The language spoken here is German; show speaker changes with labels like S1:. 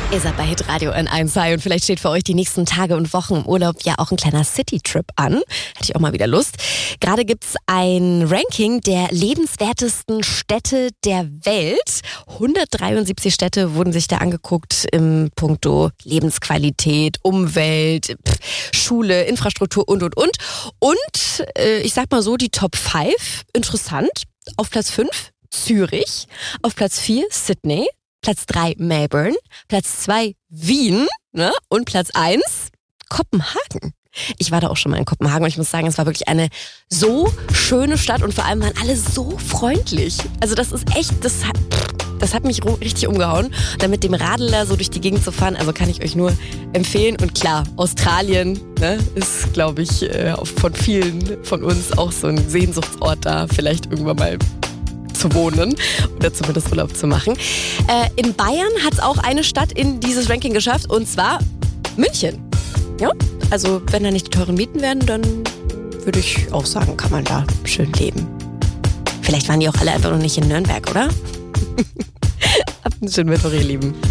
S1: Ihr seid bei Hitradio N1 High und vielleicht steht für euch die nächsten Tage und Wochen im Urlaub ja auch ein kleiner City-Trip an. Hätte ich auch mal wieder Lust. Gerade gibt's ein Ranking der lebenswertesten Städte der Welt. 173 Städte wurden sich da angeguckt im Puncto Lebensqualität, Umwelt, Schule, Infrastruktur und. Und ich sag mal so, die Top 5, interessant. Auf Platz 5 Zürich, auf Platz 4 Sydney, Platz 3 Melbourne, Platz 2 Wien, ne? Und Platz 1 Kopenhagen. Ich war da auch schon mal in Kopenhagen und ich muss sagen, es war wirklich eine so schöne Stadt und vor allem waren alle so freundlich. Also das ist echt, das hat mich richtig umgehauen. Dann mit dem Radl da so durch die Gegend zu fahren, also kann ich euch nur empfehlen. Und klar, Australien, ne, ist, glaube ich, von vielen von uns auch so ein Sehnsuchtsort da, vielleicht irgendwann mal zu wohnen oder zumindest Urlaub zu machen. In Bayern hat es auch eine Stadt in dieses Ranking geschafft und zwar München. Ja, also wenn da nicht die teuren Mieten werden, dann würde ich auch sagen, kann man da schön leben. Vielleicht waren die auch alle einfach noch nicht in Nürnberg, oder? Habt einen schönen Mittwoch, ihr Lieben.